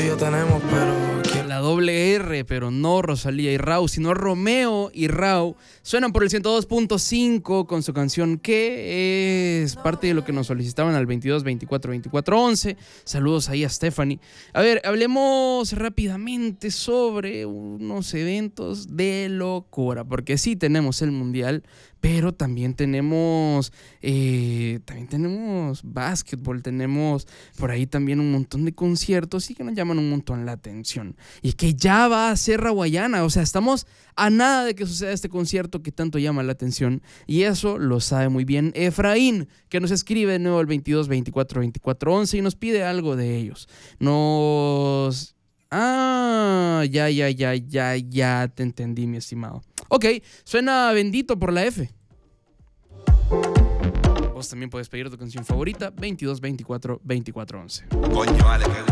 y yo tenemos, pero... La doble R, pero no Rosalía y Rauw, sino Romeo y Rauw. Suenan por el 102.5 con su canción que es parte de lo que nos solicitaban al 22 24 24 11. Saludos ahí a Stephanie. A ver, hablemos rápidamente sobre unos eventos de locura, porque sí tenemos el Mundial, pero también tenemos básquetbol, tenemos por ahí también un montón de conciertos y que nos llaman un montón la atención. Y que ya va a ser Rawayana, o sea, estamos a nada de que suceda este concierto que tanto llama la atención, y eso lo sabe muy bien Efraín, que nos escribe de nuevo al 22 24 24 11 y nos pide algo de ellos. Ya te entendí, mi estimado. Ok, suena Bendito por la F. Vos también puedes pedir tu canción favorita, 22 24 24 11. Coño, vale,